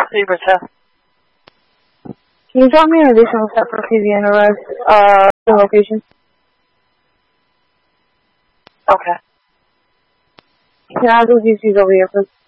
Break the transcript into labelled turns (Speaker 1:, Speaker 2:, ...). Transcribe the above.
Speaker 1: Zebra 2.
Speaker 2: Can you drop me an additional set for PVN arrest, location?
Speaker 1: Okay.
Speaker 2: Can I have those UCs over here, please?